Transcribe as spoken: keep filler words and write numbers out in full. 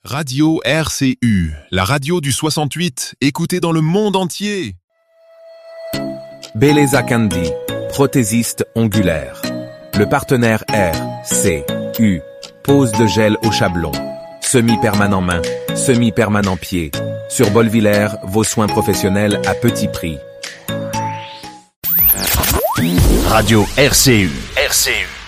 Radio R C U, la radio du soixante-huit, écoutée dans le monde entier. Beleza Candy, prothésiste ongulaire. Le partenaire R C U, pose de gel au chablon. Semi-permanent main, semi-permanent pied. Sur Bolvillers, vos soins professionnels à petit prix. Radio R C U. R C U.